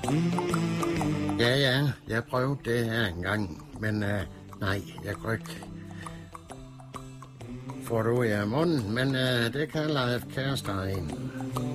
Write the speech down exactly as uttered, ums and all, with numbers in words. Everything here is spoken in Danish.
Ja, ja, jeg prøvede det her en gang, men uh, nej, jeg kunne ikke få det ud af munden, men uh, det kalder et kærestein.